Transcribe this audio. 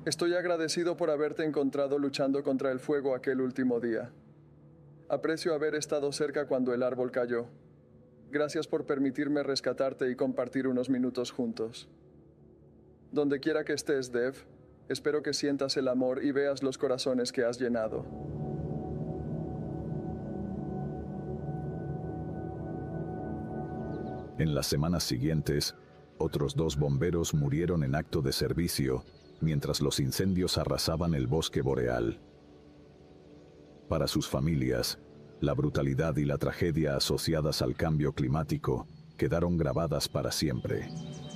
Estoy agradecido por haberte encontrado luchando contra el fuego aquel último día. Aprecio haber estado cerca cuando el árbol cayó. Gracias por permitirme rescatarte y compartir unos minutos juntos. Donde quiera que estés, Dev, espero que sientas el amor y veas los corazones que has llenado. En las semanas siguientes, otros 2 bomberos murieron en acto de servicio, mientras los incendios arrasaban el bosque boreal. Para sus familias, la brutalidad y la tragedia asociadas al cambio climático quedaron grabadas para siempre.